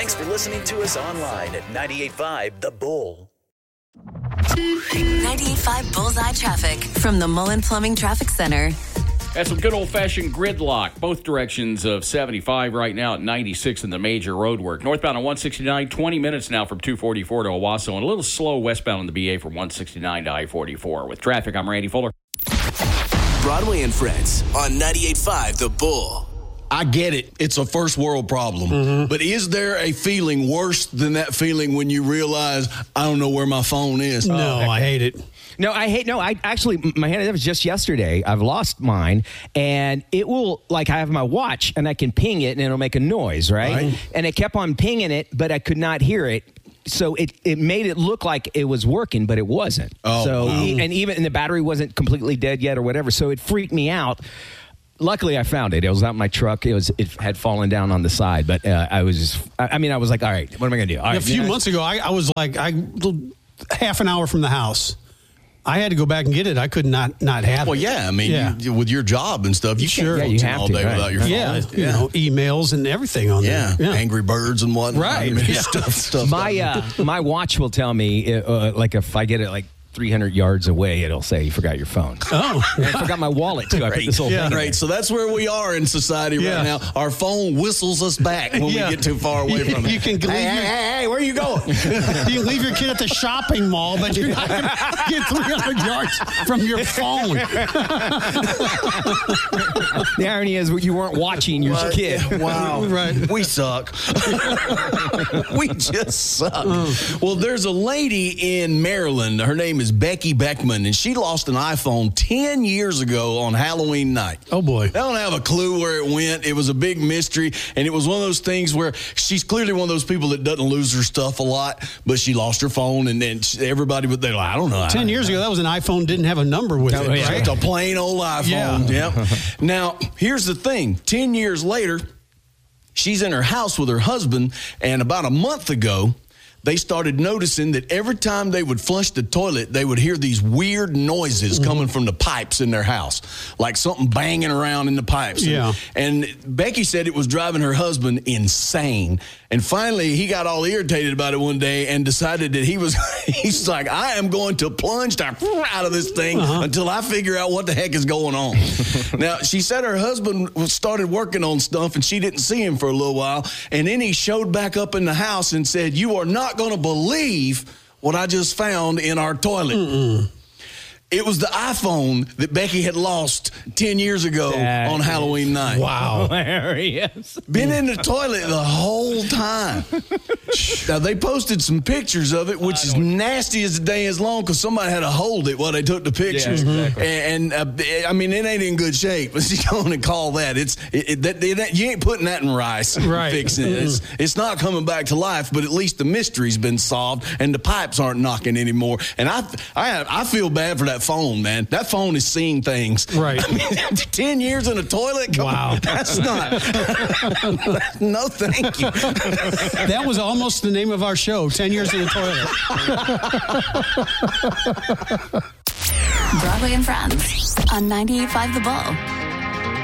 Thanks for listening to us online at 98.5 The Bull. 98.5 Bullseye Traffic from the Mullen Plumbing Traffic Center. That's some good old-fashioned gridlock, both directions of 75 right now at 96 in the major roadwork. Northbound on 169, 20 minutes now from 244 to Owasso, and a little slow westbound on the BA from 169 to I-44. With traffic, I'm Randy Fuller. Broadway and Friends on 98.5 The Bull. I get it. It's a first world problem. Mm-hmm. But is there a feeling worse than that feeling when you realize, I don't know where my phone is? No, I hate it. I actually, my hand, that was just yesterday. I've lost mine, and it will, like, I have my watch, and I can ping it, and it'll make a noise, right? And it kept on pinging it, but I could not hear it. So it made it look like it was working, but it wasn't. Oh, so, wow. And the battery wasn't completely dead yet or whatever, so it freaked me out. Luckily, I found it. It was out in my truck. It had fallen down on the side, but I was like, all right, what am I going to do? All right, a few months ago, I was like, half an hour from the house. I had to go back and get it. I could not have it. Well, yeah. I mean, you, with your job and stuff, you can't function all day without your phone. Yeah, you know, emails and everything on there. Yeah, Angry Birds and whatnot. Right. I mean, stuff. My watch will tell me, like, if I get it, like, 300 yards away, it'll say you forgot your phone. Oh. And I forgot my wallet, too. I put this whole thing in there. So that's where we are in society right now. Our phone whistles us back when we get too far away from it. You can hey, where are you going? You can leave your kid at the shopping mall, but you're not going to get 300 yards from your phone. The irony is you weren't watching your kid. Wow. Right. We suck. We just suck. Well, there's a lady in Maryland. Her name is Becky Beckman, and she lost an iPhone 10 years ago on Halloween night. Oh, boy. They don't have a clue where it went. It was a big mystery, and it was one of those things where she's clearly one of those people that doesn't lose her stuff a lot, but she lost her phone, and then everybody, but they're like, I don't know. 10 years ago, that was an iPhone, didn't have a number with it. Right? It's a plain old iPhone. Yeah. Now, here's the thing. 10 years later, she's in her house with her husband, and about a month ago, they started noticing that every time they would flush the toilet, they would hear these weird noises coming from the pipes in their house, like something banging around in the pipes. Yeah. And Becky said it was driving her husband insane. And finally, he got all irritated about it one day and decided that he's like, I am going to plunge out of this thing until I figure out what the heck is going on. Now, she said her husband started working on stuff and she didn't see him for a little while. And then he showed back up in the house and said, you are not going to believe what I just found in our toilet. It was the iPhone that Becky had lost 10 years ago on Halloween night. Wow. Hilarious. Been in the toilet the whole time. Now, they posted some pictures of it, which is nasty as the day is long because somebody had to hold it while they took the pictures. Yeah, exactly. And I mean, it ain't in good shape. Let's just go on and call that. You ain't putting that in rice. Right. Fixing it. It's not coming back to life, but at least the mystery's been solved and the pipes aren't knocking anymore. And I feel bad for that phone, man. That phone is seeing things. Right. I mean, 10 years in a toilet? Come on. That's not. No, thank you. That was almost the name of our show, 10 Years in the Toilet. Broadway and Friends on 98.5 The Bull.